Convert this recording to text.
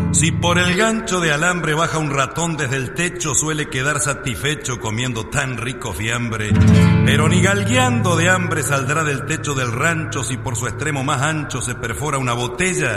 Si por el gancho de alambre baja un ratón desde el techo, suele quedar satisfecho comiendo tan rico fiambre. Pero ni galgueando de hambre saldrá del techo del rancho si por su extremo más ancho se perfora una botella.